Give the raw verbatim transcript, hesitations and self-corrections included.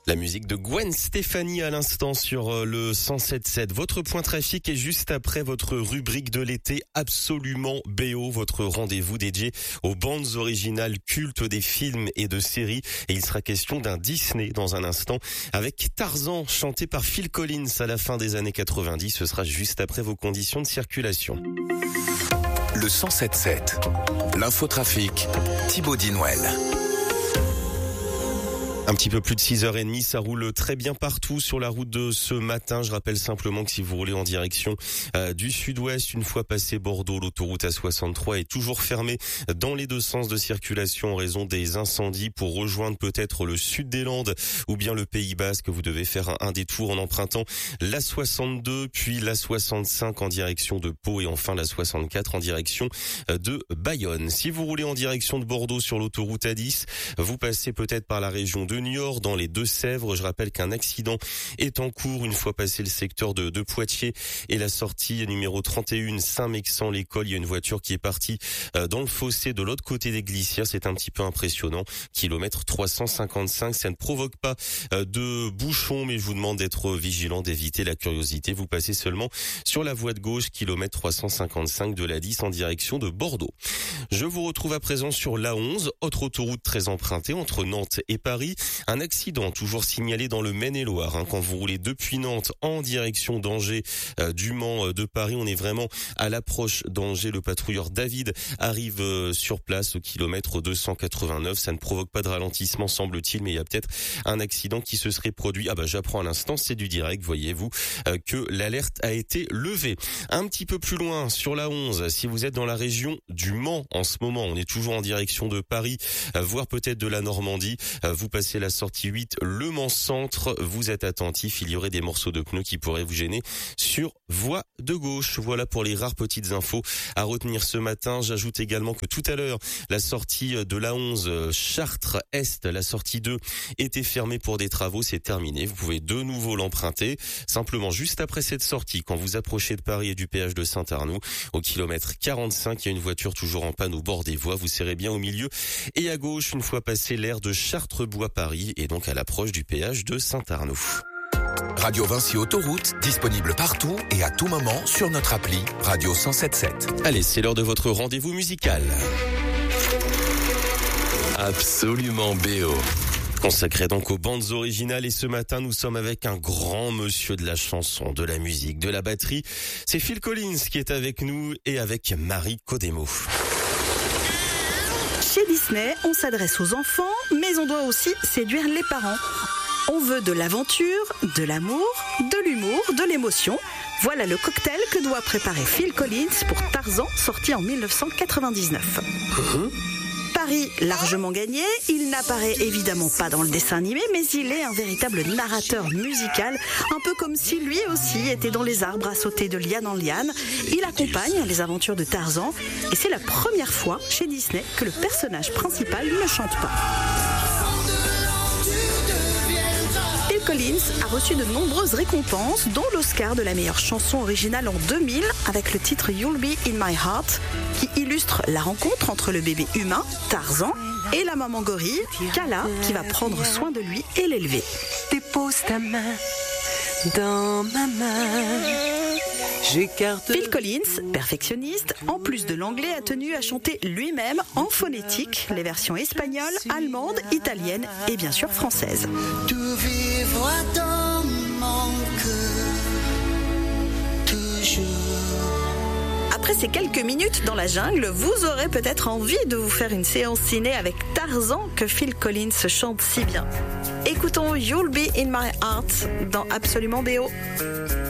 La musique de Gwen Stefani à l'instant sur le cent sept sept. Votre point trafic est juste après votre rubrique de l'été absolument B O, votre rendez-vous dédié aux bandes originales cultes des films et de séries. Et il sera question d'un Disney dans un instant avec Tarzan chanté par Phil Collins à la fin des années quatre-vingt-dix. Ce sera juste après vos conditions de circulation. Le cent sept sept. L'infotrafic, Thibaut Dinouel. Un petit peu plus de six heures trente, ça roule très bien partout sur la route de ce matin. Je rappelle simplement que si vous roulez en direction euh, du sud-ouest, une fois passé Bordeaux, l'autoroute A soixante-trois est toujours fermée dans les deux sens de circulation en raison des incendies. Pour rejoindre peut-être le sud des Landes ou bien le Pays Basque, vous devez faire un, un détour en empruntant l'A soixante-deux, puis l'A soixante-cinq en direction de Pau et enfin l'A soixante-quatre en direction de Bayonne. Si vous roulez en direction de Bordeaux sur l'autoroute A dix, vous passez peut-être par la région de Niort dans les Deux-Sèvres. Je rappelle qu'un accident est en cours une fois passé le secteur de, de Poitiers et la sortie numéro trente et un Saint-Mexan-l'École. Il y a une voiture qui est partie euh, dans le fossé de l'autre côté des Glissières. C'est un petit peu impressionnant. Kilomètre trois cent cinquante-cinq. Ça ne provoque pas euh, de bouchons, mais je vous demande d'être vigilant, d'éviter la curiosité. Vous passez seulement sur la voie de gauche, kilomètre trois cent cinquante-cinq de l'A dix en direction de Bordeaux. Je vous retrouve à présent sur l'A onze, autre autoroute très empruntée entre Nantes et Paris. Un accident toujours signalé dans le Maine-et-Loire. Hein. Quand vous roulez depuis Nantes en direction d'Angers, euh, du Mans, euh, de Paris, on est vraiment à l'approche d'Angers. Le patrouilleur David arrive euh, sur place au kilomètre deux cent quatre-vingt-neuf. Ça ne provoque pas de ralentissement, semble-t-il, mais il y a peut-être un accident qui se serait produit. Ah bah j'apprends à l'instant, c'est du direct, voyez-vous, euh, que l'alerte a été levée. Un petit peu plus loin, sur l'A onze, si vous êtes dans la région du Mans en ce moment, on est toujours en direction de Paris, euh, voire peut-être de la Normandie, euh, vous passez la sortie huit, Le Mans Centre, vous êtes attentif, il y aurait des morceaux de pneus qui pourraient vous gêner sur voie de gauche. Voilà pour les rares petites infos à retenir ce matin. J'ajoute également que tout à l'heure, la sortie de l'A onze Chartres-Est, la sortie deux, était fermée pour des travaux, c'est terminé. Vous pouvez de nouveau l'emprunter. Simplement, juste après cette sortie, quand vous approchez de Paris et du péage de Saint-Arnoux, au kilomètre quarante-cinq, il y a une voiture toujours en panne au bord des voies. Vous serrez bien au milieu et à gauche, une fois passé l'aire de Chartres-Bois-Paris, et donc à l'approche du péage de Saint-Arnoux. Radio Vinci Autoroute, disponible partout et à tout moment sur notre appli Radio cent sept sept. Allez, c'est l'heure de votre rendez-vous musical. Absolument B O. Consacré donc aux bandes originales, et ce matin nous sommes avec un grand monsieur de la chanson, de la musique, de la batterie. C'est Phil Collins qui est avec nous et avec Marie Codemo. Chez Disney, on s'adresse aux enfants, mais on doit aussi séduire les parents. On veut de l'aventure, de l'amour, de l'humour, de l'émotion. Voilà le cocktail que doit préparer Phil Collins pour Tarzan, sorti en mille neuf cent quatre-vingt-dix-neuf. Mmh. Pari largement gagné, il n'apparaît évidemment pas dans le dessin animé, mais il est un véritable narrateur musical, un peu comme si lui aussi était dans les arbres à sauter de liane en liane. Il accompagne les aventures de Tarzan, et c'est la première fois chez Disney que le personnage principal ne chante pas. Phil Collins a reçu de nombreuses récompenses, dont l'Oscar de la meilleure chanson originale en deux mille, avec le titre You'll Be In My Heart, qui illustre la rencontre entre le bébé humain, Tarzan, et la maman gorille, Kala, qui va prendre soin de lui et l'élever. Dépose ta main dans ma main. J'écarte... Phil Collins, perfectionniste, en plus de l'anglais, a tenu à chanter lui-même en phonétique les versions espagnoles, allemandes, italiennes et bien sûr françaises. Tout vivre dans mon cœur, toujours. Après ces quelques minutes dans la jungle, vous aurez peut-être envie de vous faire une séance ciné avec Tarzan que Phil Collins chante si bien. Écoutons You'll Be In My Heart dans Absolument B O.